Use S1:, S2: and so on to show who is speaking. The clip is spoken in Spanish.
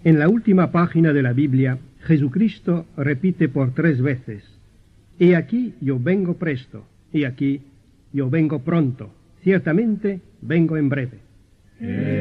S1: En la última página de la Biblia, Jesucristo repite por 3 veces: «He aquí yo vengo presto, he aquí yo vengo pronto, ciertamente vengo en breve».